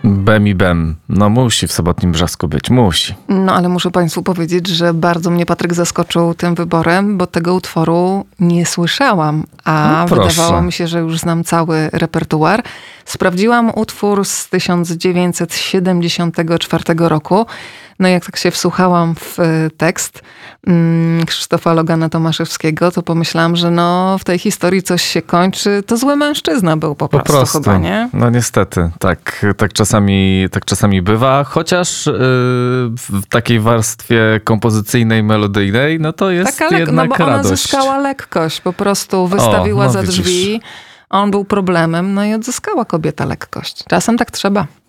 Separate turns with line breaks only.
Bem i bem. No musi w Sobotnim Brzasku być, musi.
No ale muszę państwu powiedzieć, że bardzo mnie Patryk zaskoczył tym wyborem, bo tego utworu nie słyszałam, a
No,
wydawało mi się, że już znam cały repertuar. Sprawdziłam utwór z 1974 roku. No i jak tak się wsłuchałam w tekst Krzysztofa Logana Tomaszewskiego, to pomyślałam, że no w tej historii coś się kończy. To zły mężczyzna był po prostu chyba, nie?
No niestety, tak czasami bywa, chociaż w takiej warstwie kompozycyjnej, melodyjnej, no to jest jednak
no bo ona
radość.
zyskała lekkość, po prostu wystawiła za drzwi. On był problemem, no i odzyskała kobieta lekkość. Czasem tak trzeba.